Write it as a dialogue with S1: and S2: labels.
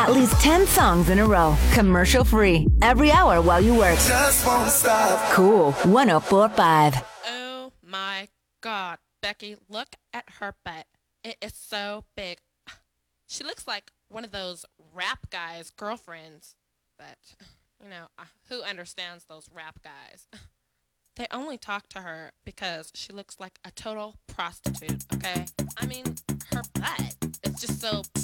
S1: at least 10 songs in a row, commercial free, every hour while you work.
S2: Just won't stop.
S1: Cool 104.5.
S3: Oh my God, Becky, look at her butt. It is so big. She looks like one of those rap guys' girlfriends. But, who understands those rap guys? They only talk to her because she looks like a total prostitute, okay? I mean, her butt is just so